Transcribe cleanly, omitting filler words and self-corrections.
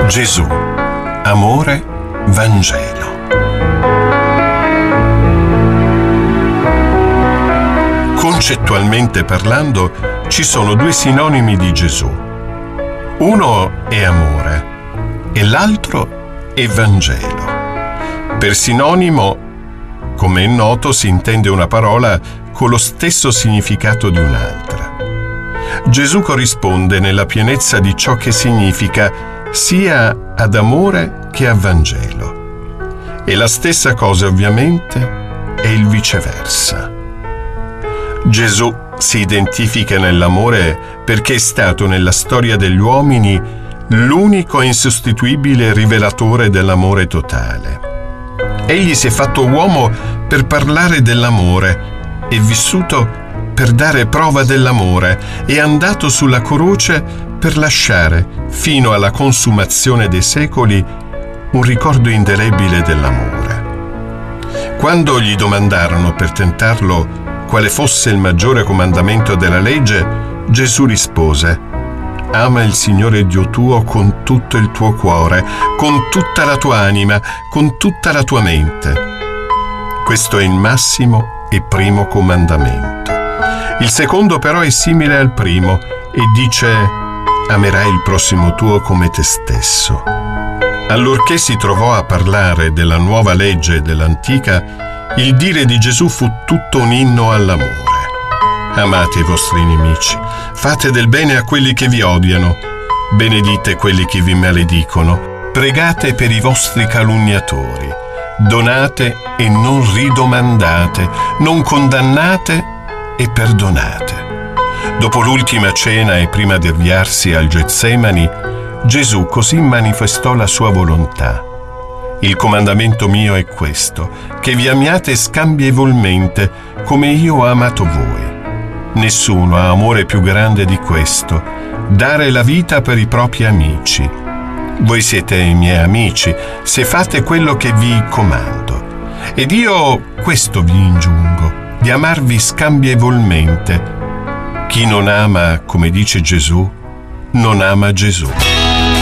Gesù, amore, Vangelo. Concettualmente parlando, ci sono due sinonimi di Gesù. Uno è amore e l'altro è Vangelo. Per sinonimo, come è noto, si intende una parola con lo stesso significato di un'altra. Gesù corrisponde nella pienezza di ciò che significa sia ad amore che a Vangelo. E la stessa cosa, ovviamente, è il viceversa. Gesù si identifica nell'amore perché è stato nella storia degli uomini l'unico e insostituibile rivelatore dell'amore totale. Egli si è fatto uomo per parlare dell'amore, è vissuto per dare prova dell'amore, è andato sulla croce per lasciare, fino alla consumazione dei secoli, un ricordo indelebile dell'amore. Quando gli domandarono per tentarlo quale fosse il maggiore comandamento della legge, Gesù rispose: ama il Signore Dio tuo con tutto il tuo cuore, con tutta la tua anima, con tutta la tua mente. Questo è il massimo e primo comandamento. Il secondo però è simile al primo e dice: amerai il prossimo tuo come te stesso. Allorché si trovò a parlare della nuova legge e dell'antica, il dire di Gesù fu tutto un inno all'amore. Amate i vostri nemici, fate del bene a quelli che vi odiano, benedite quelli che vi maledicono, pregate per i vostri calunniatori, donate e non ridomandate, non condannate e perdonate. Dopo l'ultima cena e prima di avviarsi al Getsemani, Gesù così manifestò la sua volontà. Il comandamento mio è questo, che vi amiate scambievolmente come io ho amato voi. Nessuno ha amore più grande di questo, dare la vita per i propri amici. Voi siete i miei amici se fate quello che vi comando. Ed io questo vi ingiungo, di amarvi scambievolmente. Chi non ama, come dice Gesù, non ama Gesù.